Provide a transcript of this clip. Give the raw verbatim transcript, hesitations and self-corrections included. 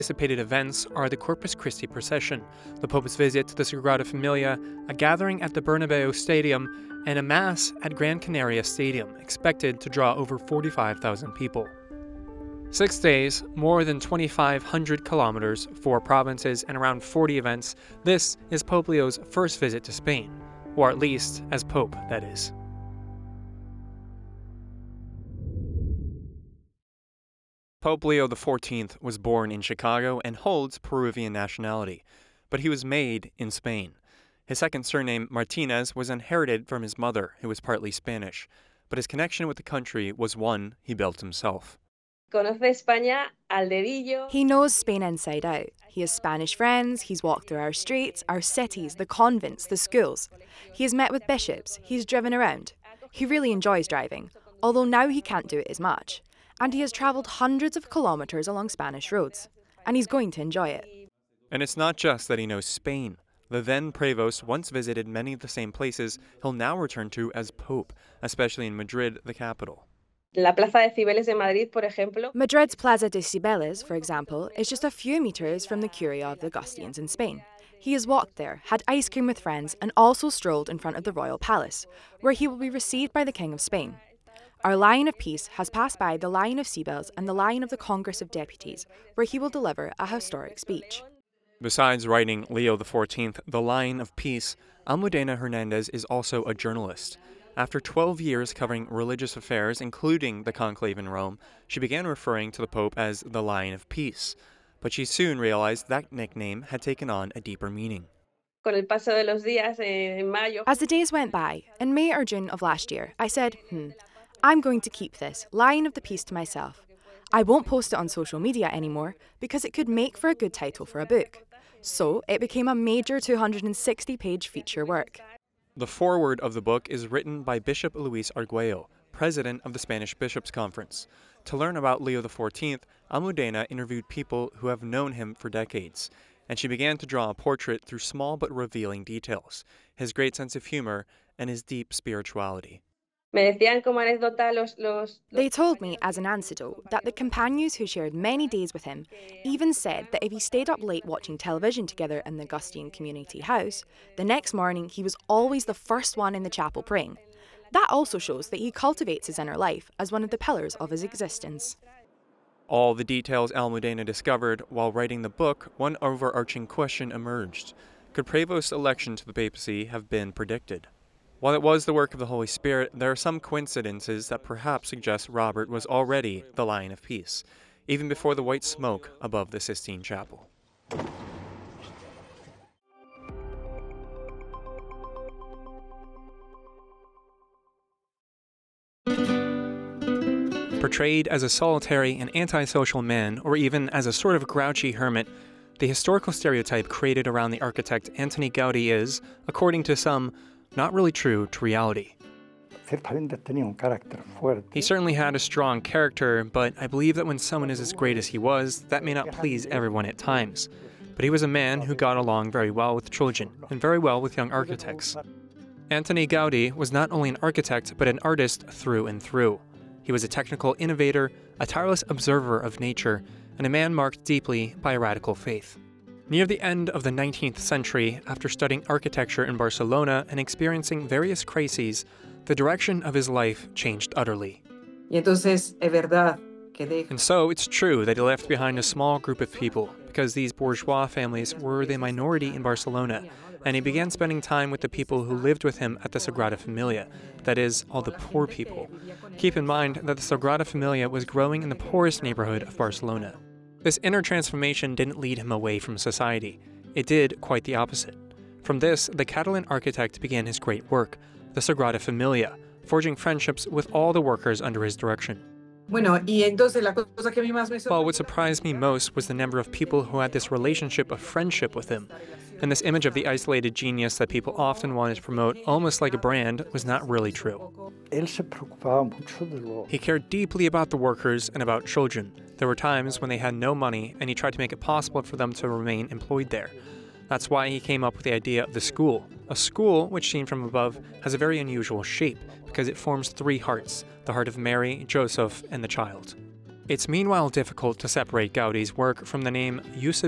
Anticipated events are the Corpus Christi procession, the Pope's visit to the Sagrada Familia, a gathering at the Bernabeu Stadium, and a Mass at Gran Canaria Stadium, expected to draw over forty-five thousand people. Six days, more than twenty-five hundred kilometers, four provinces, and around forty events. This is Pope Leo's first visit to Spain, or at least as Pope, that is. Pope Leo the fourteenth was born in Chicago and holds Peruvian nationality, but he was made in Spain. His second surname, Martinez, was inherited from his mother, who was partly Spanish, but his connection with the country was one he built himself. He knows Spain inside out. He has Spanish friends, he's walked through our streets, our cities, the convents, the schools. He has met with bishops, he's driven around. He really enjoys driving, although now he can't do it as much. And he has travelled hundreds of kilometres along Spanish roads. And he's going to enjoy it. And it's not just that he knows Spain. The then Prevost once visited many of the same places he'll now return to as Pope, especially in Madrid, the capital. La Plaza de Cibeles in Madrid, por ejemplo. Madrid's Plaza de Cibeles, for example, is just a few metres from the Curia of the Augustinians in Spain. He has walked there, had ice cream with friends, and also strolled in front of the royal palace, where he will be received by the King of Spain. Our Lion of Peace has passed by the Lion of Cibeles and the Lion of the Congress of Deputies, where he will deliver a historic speech. Besides writing Leo the fourteenth, the Lion of Peace, Almudena Hernandez is also a journalist. After twelve years covering religious affairs, including the conclave in Rome, she began referring to the Pope as the Lion of Peace. But she soon realized that nickname had taken on a deeper meaning. As the days went by, in May or June of last year, I said, hmm, I'm going to keep this Lion of the Peace to myself. I won't post it on social media anymore because it could make for a good title for a book. So it became a major two hundred sixty page feature work. The foreword of the book is written by Bishop Luis Arguello, president of the Spanish Bishops' Conference. To learn about Leo the fourteenth, Almudena interviewed people who have known him for decades, and she began to draw a portrait through small but revealing details, his great sense of humor, and his deep spirituality. They told me, as an anecdote, that the companions who shared many days with him even said that if he stayed up late watching television together in the Augustine Community House, the next morning he was always the first one in the chapel praying. That also shows that he cultivates his inner life as one of the pillars of his existence. All the details Almudena discovered while writing the book, one overarching question emerged. Could Prevost's election to the papacy have been predicted? While it was the work of the Holy Spirit, there are some coincidences that perhaps suggest Robert was already the Lion of Peace, even before the white smoke above the Sistine Chapel. Portrayed as a solitary and antisocial man, or even as a sort of grouchy hermit, the historical stereotype created around the architect Antoni Gaudí is, according to some, not really true to reality. He certainly had a strong character, but I believe that when someone is as great as he was, that may not please everyone at times. But he was a man who got along very well with children, and very well with young architects. Antoni Gaudí was not only an architect, but an artist through and through. He was a technical innovator, a tireless observer of nature, and a man marked deeply by a radical faith. Near the end of the nineteenth century, after studying architecture in Barcelona and experiencing various crises, the direction of his life changed utterly. And so it's true that he left behind a small group of people, because these bourgeois families were the minority in Barcelona, and he began spending time with the people who lived with him at the Sagrada Familia, that is, all the poor people. Keep in mind that the Sagrada Familia was growing in the poorest neighborhood of Barcelona. This inner transformation didn't lead him away from society. It did quite the opposite. From this, the Catalan architect began his great work, the Sagrada Familia, forging friendships with all the workers under his direction. Well, what surprised me most was the number of people who had this relationship of friendship with him. And this image of the isolated genius that people often wanted to promote, almost like a brand, was not really true. He cared deeply about the workers and about children. There were times when they had no money, and he tried to make it possible for them to remain employed there. That's why he came up with the idea of the school. A school, which seen from above, has a very unusual shape, because it forms three hearts, the heart of Mary, Joseph, and the child. It's meanwhile difficult to separate Gaudi's work from the name Eusebio